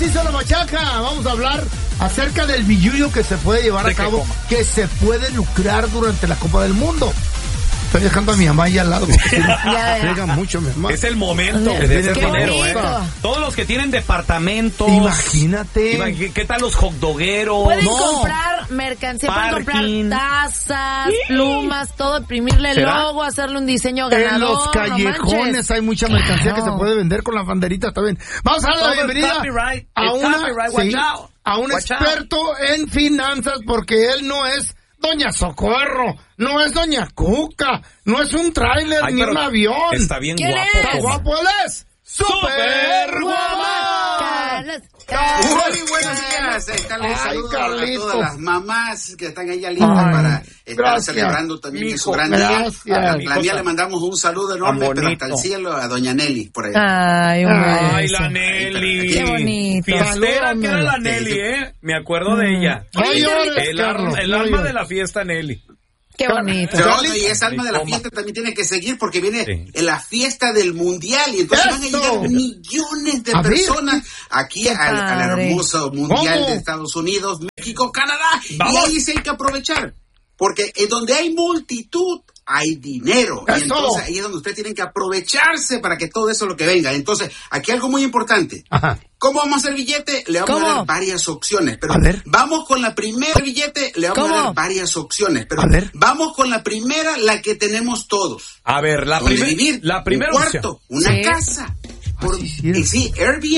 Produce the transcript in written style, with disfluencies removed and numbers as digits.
hizo la machaca. Vamos a hablar acerca del billullo que se puede llevar a cabo, que se puede lucrar durante la Copa del Mundo. Estoy dejando a mi mamá ahí al lado porque llega mucho, mi mamá. Es el momento de hacer dinero, Todos los que tienen departamentos. Imagínate. ¿Qué tal los hotdogueros? Pueden comprar mercancía, pueden comprar tazas, plumas, todo, imprimirle el logo, hacerle un diseño ganador. En los callejones hay mucha mercancía que se puede vender con las banderitas también. Vamos a darle la bienvenida a un experto en finanzas, porque él no es Doña Socorro, no es Doña Cuca, no es un tráiler ni un avión. Está bien guapo. Está guapo, él es Super Guamán. Muy buenos días. Saludos a todas las mamás que están ahí listas para estar celebrando también su gran día. A la mía le mandamos un saludo enorme, pero hasta el cielo, a Doña Nelly, por ahí. Ay, la Nelly. Qué bonito. Fiestera que era la Nelly, Me acuerdo de ella. El alma de la fiesta, Nelly. Qué bonito. Y esa alma de la fiesta también tiene que seguir porque viene la fiesta del mundial y entonces van a llegar millones de personas aquí al hermoso mundial de Estados Unidos, México, Canadá. Y ahí sí hay que aprovechar porque donde hay multitud hay dinero. Y entonces ahí es donde ustedes tienen que aprovecharse para que todo eso lo que venga. Entonces, aquí algo muy importante. Ajá. ¿Cómo vamos a hacer billete? Le vamos a dar varias opciones. Pero vamos con la primera billete, le vamos a dar varias opciones. Pero vamos con la primera, la que tenemos todos. A ver, la primera. Un cuarto, una casa. Sí, Airbnb.